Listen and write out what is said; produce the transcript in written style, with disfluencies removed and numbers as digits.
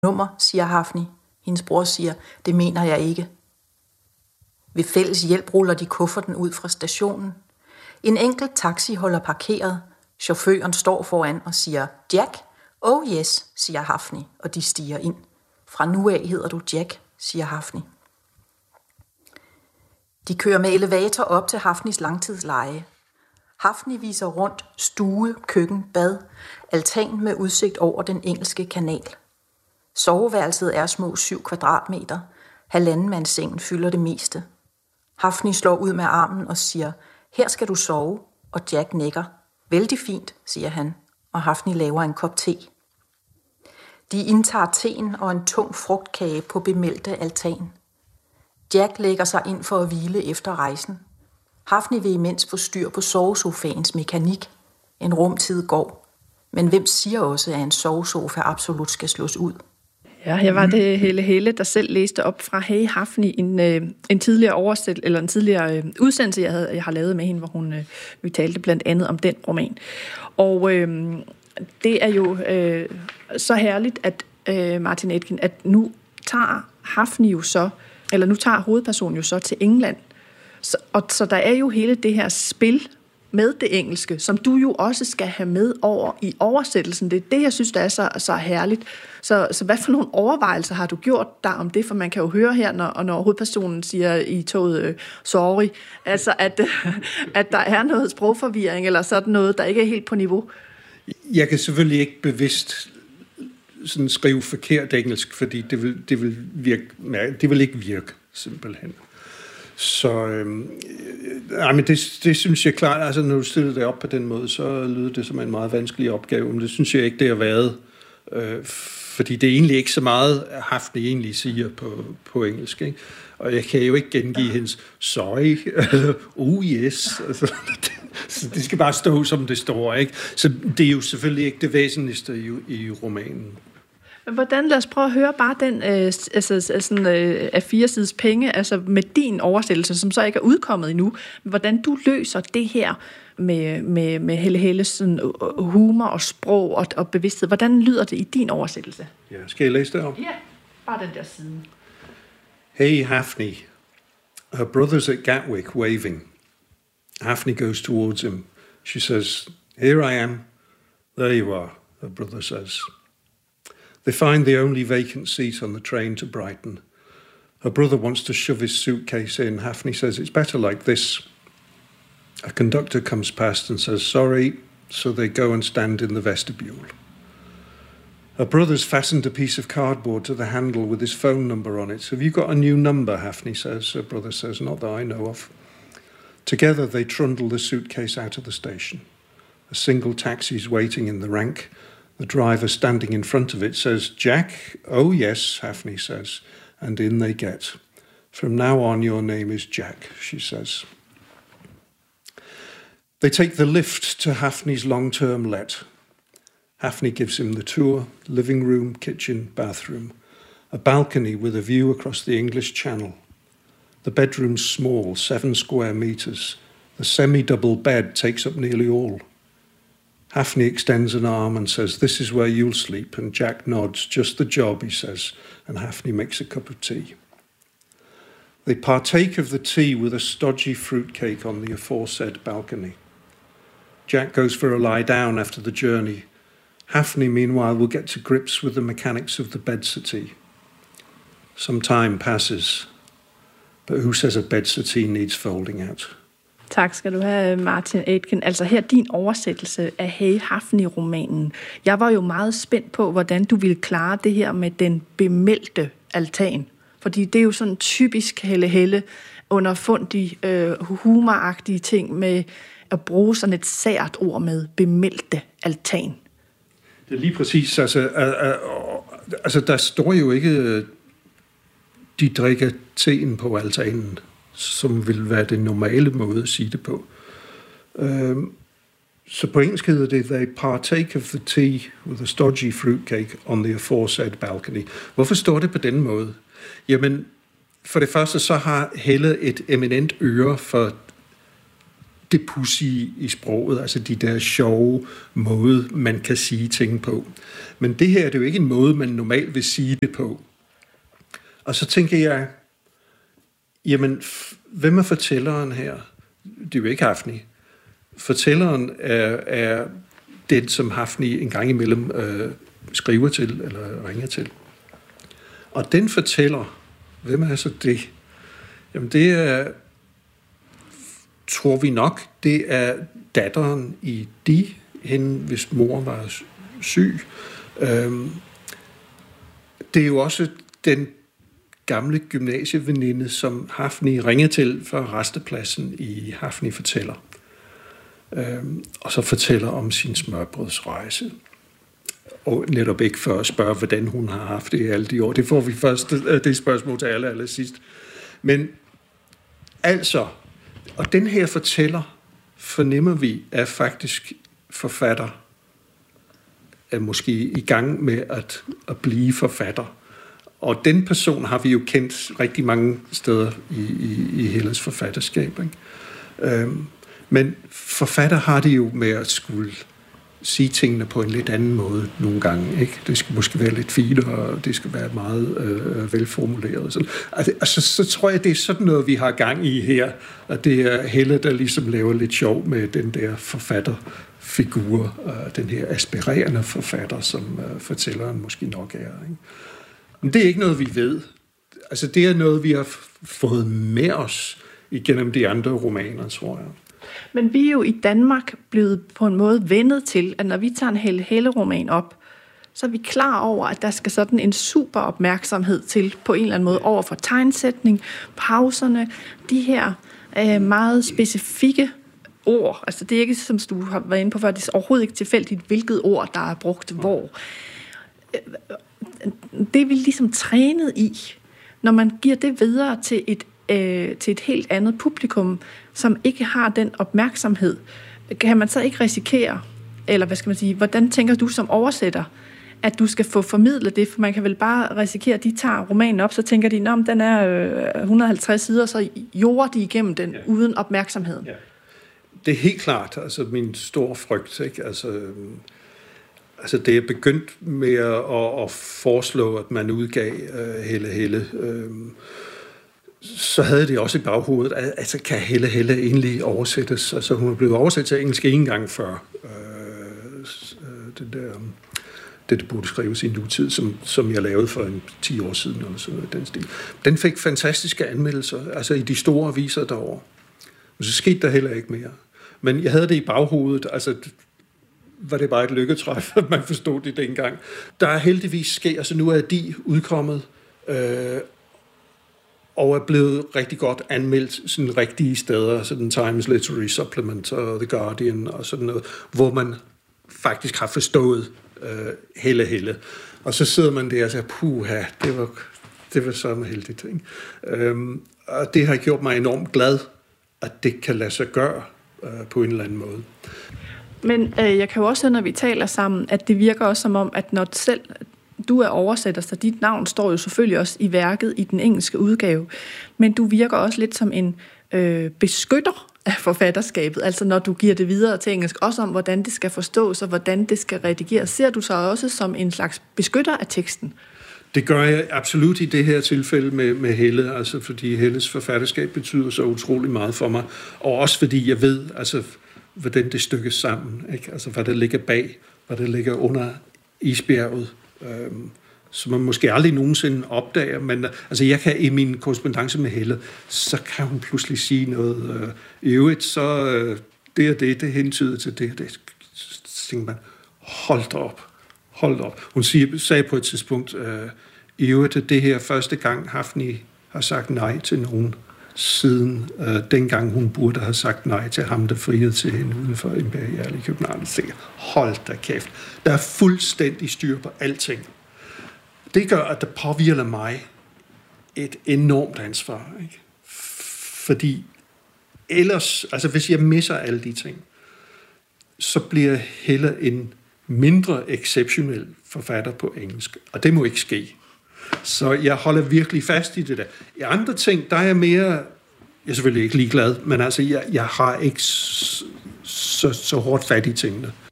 nummer, siger Hafni. Hendes bror siger, det mener jeg ikke. Ved fælles hjælp ruller de kufferten ud fra stationen. En enkelt taxi holder parkeret. Chaufføren står foran og siger, Jack? Oh yes, siger Hafni, og de stiger ind. Fra nu af hedder du Jack, siger Hafni. De kører med elevator op til Hafnis langtidsleje. Hafni viser rundt stue, køkken, bad, altan med udsigt over den engelske kanal. Soveværelset er små 7 kvadratmeter. Halvandenmandssengen fylder det meste. Hafni slår ud med armen og siger, her skal du sove, og Jack nikker. Vældig fint, siger han, og Hafni laver en kop te. De indtager teen og en tung frugtkage på bemeldte altan. Jack lægger sig ind for at hvile efter rejsen. Hafni vil imens få styr på sovesofaens mekanik. En rumtid går. Men hvem siger også, at en sovesofa absolut skal slås ud? Ja, her var det Helle, der selv læste op fra Hey Hafni, en tidligere udsendelse, jeg har lavet med hende, hvor vi talte blandt andet om den roman. Og det er jo så herligt, at Martin Aitken, at nu tager Hafni jo så, eller nu tager hovedpersonen jo så til England. Så der er jo hele det her spil med det engelske, som du jo også skal have med over i oversættelsen. Det er det, jeg synes, der er så herligt. Så hvad for nogle overvejelser har du gjort der om det? For man kan jo høre her, når hovedpersonen siger i toget, sorry, altså at der er noget sprogforvirring, eller sådan noget, der ikke er helt på niveau. Jeg kan selvfølgelig ikke bevidst sådan skrive forkert engelsk, fordi det vil ikke virke, simpelthen. Så men det synes jeg klart, altså når du stiller det op på den måde, så lyder det som en meget vanskelig opgave, men det synes jeg ikke, det har været, fordi det er egentlig ikke så meget, Hafni egentlig siger på engelsk, ikke? Og jeg kan jo ikke gengive hendes sorry, eller yes, altså, så det skal bare stå, som det står, ikke? Så det er jo selvfølgelig ikke det væsentligste i romanen. Hvordan, lad os prøve at høre bare den af 4 sides penge, altså med din oversættelse, som så ikke er udkommet endnu, hvordan du løser det her med Helles sådan, humor og sprog og bevidsthed. Hvordan lyder det i din oversættelse? Ja, skal jeg læse det op? Ja, bare den der side. Hey Hafni, her brother's at Gatwick waving. Hafni goes towards him. She says, here I am. There you are, her brother says. They find the only vacant seat on the train to Brighton. Her brother wants to shove his suitcase in. Hafni says, it's better like this. A conductor comes past and says, sorry, so they go and stand in the vestibule. Her brother's fastened a piece of cardboard to the handle with his phone number on it. Have you got a new number, Hafni says. Her brother says, not that I know of. Together they trundle the suitcase out of the station. A single taxi's waiting in the rank. The driver standing in front of it says, Jack? Oh yes, Hafni says, and in they get. From now on your name is Jack, she says. They take the lift to Hafni's long-term let. Hafni gives him the tour, living room, kitchen, bathroom, a balcony with a view across the English Channel. The bedroom's small, 7 square meters. The semi-double bed takes up nearly all. Hafni extends an arm and says, this is where you'll sleep, and Jack nods, just the job, he says, and Hafni makes a cup of tea. They partake of the tea with a stodgy fruitcake on the aforesaid balcony. Jack goes for a lie down after the journey. Hafni, meanwhile, will get to grips with the mechanics of the bed settee. Some time passes, but who says a bed settee needs folding out? Tak skal du have, Martin Aitken. Altså her din oversættelse af Hey Hafni-romanen. Jeg var jo meget spændt på, hvordan du ville klare det her med den bemeldte altan. Fordi det er jo sådan typisk Helle underfundig, humoragtige ting med at bruge sådan et sært ord med bemeldte altan. Det er lige præcis. Altså der står jo ikke, de drikker teen på altanen, som vil være den normale måde at sige det på. Så på engelsk hedder det, they partake of the tea with a stodgy fruitcake on the aforesaid balcony. Hvorfor står det på den måde? Jamen, for det første så har Helle et eminent øre for det pudsige i sproget, altså de der sjove måde, man kan sige ting på. Men det her er det jo ikke en måde, man normalt vil sige det på. Og så tænker jeg, jamen, hvem er fortælleren her? Det er jo ikke Hafni. Fortælleren er den, som Hafni en gang imellem skriver til, eller ringer til. Og den fortæller, hvem er så det? Jamen, det er, tror vi nok, det er datteren i hende, hvis mor var syg. Det er jo også den gamle gymnasieveninde, som Hafni ringer til fra rastepladsen i Hafni fortæller. Og så fortæller om sin smørbrødsrejse. Og netop ikke for at spørge, hvordan hun har haft det i alle de år. Det får vi først, det spørgsmål til allersidst. Men altså, og den her fortæller, fornemmer vi, er faktisk forfatter, er måske i gang med at blive forfatter. Og den person har vi jo kendt rigtig mange steder i Helles forfatterskab. Ikke? Men forfatter har det jo med at skulle sige tingene på en lidt anden måde nogle gange. Ikke? Det skal måske være lidt finere, og det skal være meget velformuleret. Sådan. Altså, så tror jeg, det er sådan noget, vi har gang i her. Og det er Helle, der ligesom laver lidt sjov med den der forfatterfigur, den her aspirerende forfatter, som fortælleren måske nok er. Ikke? Men det er ikke noget, vi ved. Altså, det er noget, vi har fået med os igennem de andre romaner, tror jeg. Men vi er jo i Danmark blevet på en måde vendet til, at når vi tager en Helle-roman op, så er vi klar over, at der skal sådan en super opmærksomhed til på en eller anden måde over for tegnsætning, pauserne, de her meget specifikke ord. Altså det er ikke, som du har været inde på før, det er overhovedet ikke tilfældigt, hvilket ord, der er brugt hvor. Det er vi ligesom trænet i, når man giver det videre til et helt andet publikum, som ikke har den opmærksomhed. Kan man så ikke risikere, eller hvad skal man sige, hvordan tænker du som oversætter, at du skal få formidlet det? For man kan vel bare risikere, at de tager romanen op, så tænker de, nå, den er 150 sider, så jorder de igennem den uden opmærksomheden. Ja. Det er helt klart, altså min store frygt, ikke? Altså det er begyndt med at foreslå, at man udgav Helle. Så havde det også i baghovedet, altså kan Helle egentlig oversættes? Altså hun er blevet oversat til engelsk en gang før. Det burde skrives i en nutid, som jeg lavede for 10 år siden, eller sådan noget, den stil. Den fik fantastiske anmeldelser, altså i de store aviser derovre. Men så skete der heller ikke mere. Men jeg havde det i baghovedet, altså var det bare et lykketræf, at man forstod det dengang. Der er heldigvis sket, altså nu er de udkommet, og er blevet rigtig godt anmeldt sådan rigtige steder, sådan Times Literary Supplement og The Guardian og sådan noget, hvor man faktisk har forstået Helle. Og så sidder man der og siger, puha, det var så heldigt. Ikke? Og det har gjort mig enormt glad, at det kan lade sig gøre på en eller anden måde. Men jeg kan jo også høre, når vi taler sammen, at det virker også som om, at når selv du er oversætter, så dit navn står jo selvfølgelig også i værket i den engelske udgave, men du virker også lidt som en beskytter af forfatterskabet, altså når du giver det videre til engelsk, også om hvordan det skal forstås og hvordan det skal redigeres. Ser du så også som en slags beskytter af teksten? Det gør jeg absolut i det her tilfælde med Helle, altså fordi Helles forfatterskab betyder så utrolig meget for mig, og også fordi jeg ved, altså hvordan det stykkes sammen, ikke? Altså hvad der ligger bag, hvad der ligger under isbjerget, som man måske aldrig nogensinde opdager, men altså jeg kan i min korrespondance med Helle, så kan hun pludselig sige noget, i øvrigt, så det hentyder til det, så tænker man, hold da op. Hun sagde på et tidspunkt, i øvrigt, det her første gang Hafni har sagt nej til nogen, siden dengang hun burde have sagt nej til ham, der friede til hende uden for Imperial i København. Så hold da kæft. Der er fuldstændig styr på alting. Det gør, at det påvirker mig et enormt ansvar. Ikke? Fordi ellers, altså hvis jeg misser alle de ting, så bliver Helle en mindre exceptionel forfatter på engelsk. Og det må ikke ske. Så jeg holder virkelig fast i det der. I andre ting, der er mere Jeg er selvfølgelig ikke ligeglad, men altså, jeg har ikke så hårdt fat i tingene.